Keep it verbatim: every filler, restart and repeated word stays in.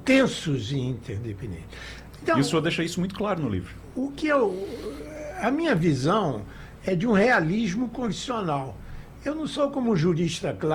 intensos e interdependentes. Então, e o senhor deixa isso muito claro no livro. O que eu, a minha visão é de um realismo constitucional. Eu não sou como jurista clássico.